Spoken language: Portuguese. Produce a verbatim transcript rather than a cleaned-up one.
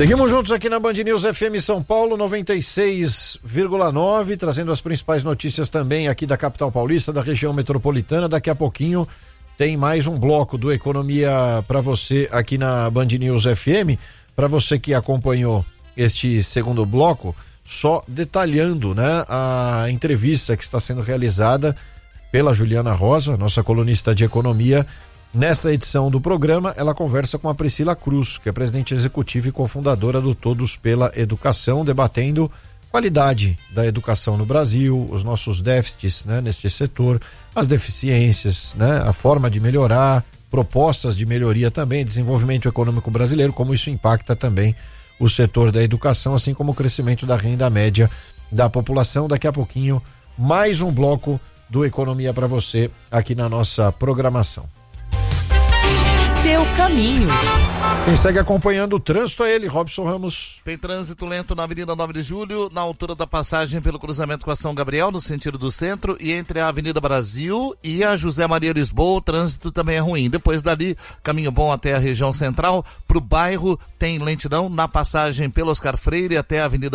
Seguimos juntos aqui na Band News F M São Paulo noventa e seis vírgula nove, trazendo as principais notícias também aqui da capital paulista, da região metropolitana. Daqui a pouquinho tem mais um bloco do Economia para você aqui na Band News F M. Para você que acompanhou este segundo bloco, só detalhando, né, a entrevista que está sendo realizada pela Juliana Rosa, nossa colunista de economia. Nessa edição do programa, ela conversa com a Priscila Cruz, que é presidente executiva e cofundadora do Todos pela Educação, debatendo qualidade da educação no Brasil, os nossos déficits, né, neste setor, as deficiências, né, a forma de melhorar, propostas de melhoria também, desenvolvimento econômico brasileiro, como isso impacta também o setor da educação, assim como o crescimento da renda média da população. Daqui a pouquinho, mais um bloco do Economia para você aqui na nossa programação. Seu caminho. Quem segue acompanhando o trânsito é ele, Robson Ramos. Tem trânsito lento na Avenida nove de Julho, na altura da passagem pelo cruzamento com a São Gabriel, no sentido do centro, e entre a Avenida Brasil e a José Maria Lisboa, o trânsito também é ruim. Depois dali, caminho bom até a região central. Pro bairro tem lentidão na passagem pelo Oscar Freire até a Avenida